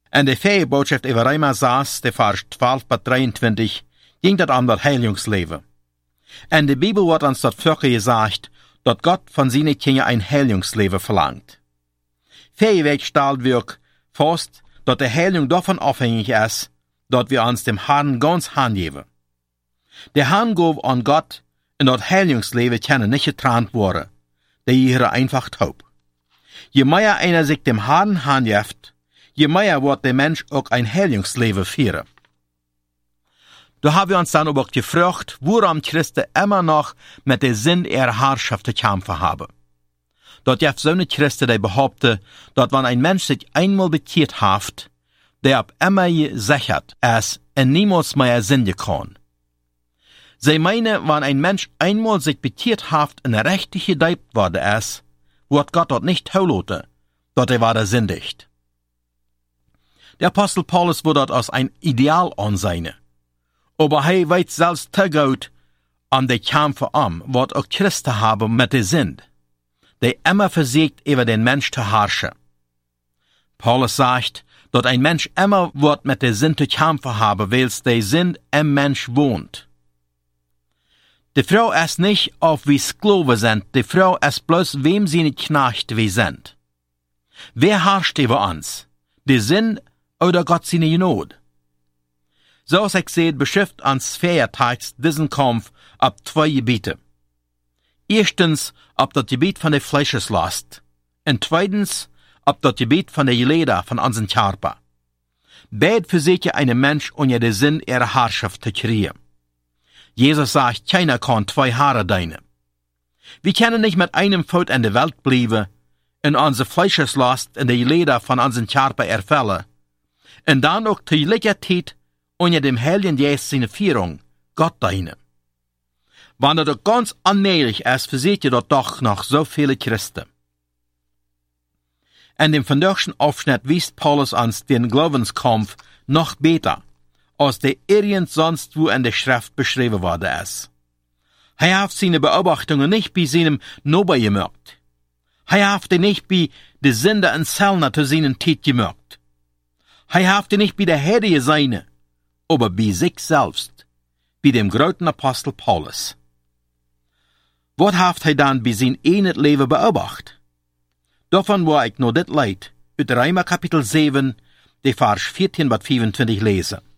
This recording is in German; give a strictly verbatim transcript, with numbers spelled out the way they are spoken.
En de vierde boodschap over Römer zes, de vers twaalf tot drieëntwintig, ging dat om dat Heilingsleven. En de Bibel wordt ons dat vorige gezegd, dat Gott von seinen Kindern ein Heilingsleven verlangt. Vierweg stellt wird fast, dat de Heilung davon abhängig ist, dat wir uns dem Herrn ganz hingeben. Der Hingabe an Gott und das Heilungsleven können nicht getrennt worden. Die ihre einfach taub. Je mehr einer sich dem Herrn hingibt, je mehr wird der Mensch auch ein Heilungsleben führen. Da haben wir uns dann aber auch gefragt, warum Christen immer noch mit dem Sinn ihrer Herrschaft zu kämpfen haben. Dort gibt so eine Christen, die behaupten, dass wenn ein Mensch sich einmal bekehrt hat, der ab immer gesichert ist und niemals mehr sündigen kann. Sie meinen, wenn ein Mensch einmal sich bekehrt hat und richtig gedeiht worden ist, wird Gott dort nicht zulassen, dass er weiter sündigt. Der Apostel Paulus wird dort als ein Ideal ansehen. Aber er weiß selbst zu gut an die Kämpfe an, was auch Christen haben mit der Sünd, die immer versucht, über den Mensch zu herrschen. Paulus sagt, dass ein Mensch immer wird mit der Sünd zu kämpfen haben, weil die Sünd im Mensch wohnt. Die Frau ist nicht auf wie Sklave sind, die Frau ist bloß wem sie nicht Knecht wie sind. Wer herrscht über uns? Die Sünd oder Gott seine Gnade? So als ich sehe, beschriftet ans Feiertags diesen Kampf ab zwei Gebiete. Erstens, ab das Gebiet von der Fleischeslast. Und zweitens, ab das Gebiet von der Leder von unseren Körper. Beid versucht ein Mensch unter den Sinn ihrer Herrschaft zu kriegen. Jesus sagt, keiner kann zwei Haare dienen. Wir können nicht mit einem Fuß in der Welt bleiben, in unsere Fleischeslast in der Leder von unseren Körper erfüllen, und dann auch zur gleichen Zeit unter dem Heiligen Geist seine Führung, Gott dienen. Wenn das doch ganz unmöglich ist, verseht ihr dort doch noch so viele Christen. In dem vandaagschen Aufschnitt wies Paulus uns den Glaubenskampf noch besser, als der irgend sonst wo in der Schrift beschrieben worden ist. Er hat seine Beobachtungen nicht bei seinem Nober gemerkt. Er hat nicht bei der Sünder und Zellner zu seinen Tit gemerkt. Er hat nicht bei der Herde seine, aber bei sich selbst, bei dem großen Apostel Paulus. Was hat er dann bei seinem eigenen Leben beobachtet? Davon war ich nur das Leid, uit Römer Kapitel sieben, die Vers vierzehn bis fünfundzwanzig lesen.